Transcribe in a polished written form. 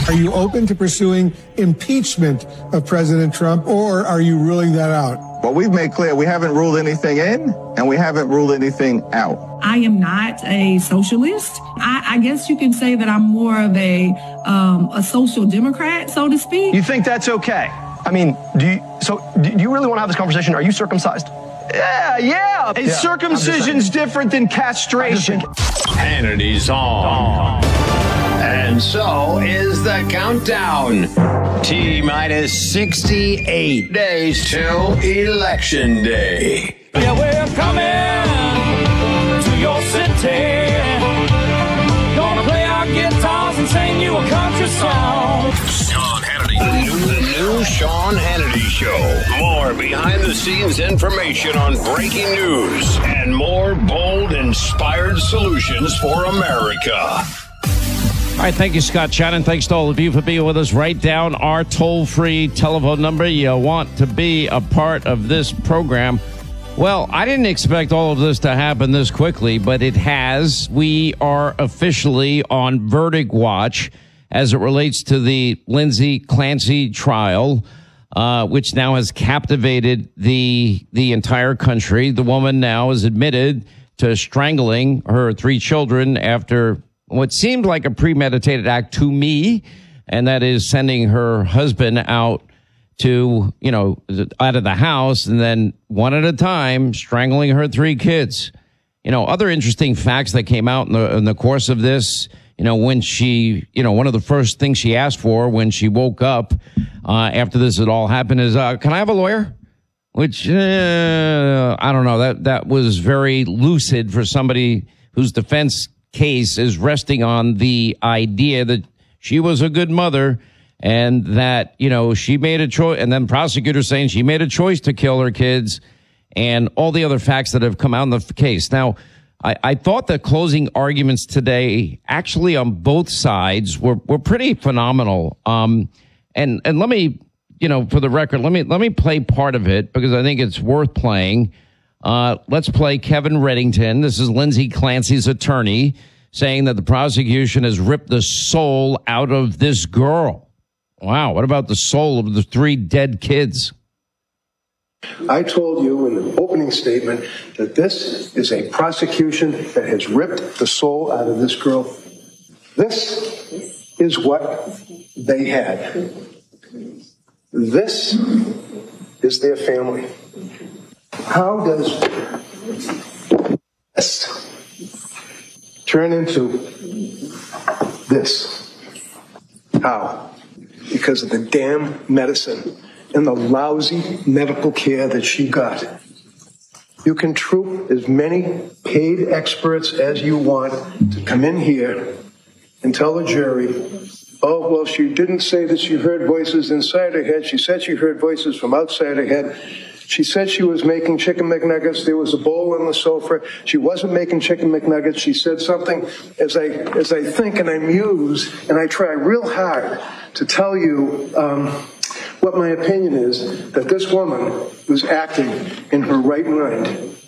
Are you open to pursuing impeachment of President Trump, or are you ruling that out? Well, we've made clear we haven't ruled anything in, and we haven't ruled anything out. I am not a socialist. I guess you can say that I'm more of a social democrat, so to speak. You think that's okay? I mean, do you really want to have this conversation? Are you circumcised? Yeah. Circumcision's different than castration. Hannity's on. And so is the countdown. T-minus 68 days till Election Day. Yeah, we're coming to your city. Gonna play our guitars and sing you a country song. Sean Hannity. The new Sean Hannity Show. More behind-the-scenes information on breaking news and more bold, inspired solutions for America. All right, thank you, Scott Shannon. Thanks to all of you for being with us. Write down our toll-free telephone number. You want to be a part of this program. Well, I didn't expect all of this to happen this quickly, but it has. We are officially on verdict watch as it relates to the Lindsay Clancy trial, which now has captivated the entire country. The woman now is admitted to strangling her 3 children after what seemed like a premeditated act to me, and that is sending her husband out out of the house and then one at a time strangling her 3 kids. Other interesting facts that came out in the course of this, when she, one of the first things she asked for when she woke up after this had all happened is, can I have a lawyer? Which, I don't know, that was very lucid for somebody whose defense case is resting on the idea that she was a good mother and that, she made a choice, and then prosecutors saying she made a choice to kill her kids and all the other facts that have come out in the case. Now, I thought the closing arguments today, actually on both sides, were pretty phenomenal. And let me, for the record, let me play part of it because I think it's worth playing. Let's play Kevin Reddington. This is Lindsay Clancy's attorney saying that the prosecution has ripped the soul out of this girl. Wow. What about the soul of the 3 dead kids? I told you in the opening statement that this is a prosecution that has ripped the soul out of this girl. This is what they had. This is their family. How does this turn into this? How? Because of the damn medicine and the lousy medical care that she got. You can troop as many paid experts as you want to come in here and tell the jury, oh, well, she didn't say that she heard voices inside her head. She said she heard voices from outside her head. She said she was making chicken McNuggets. There was a bowl on the sofa. She wasn't making chicken McNuggets. She said something as I think and I muse and I try real hard to tell you what my opinion is, that this woman was acting in her right mind.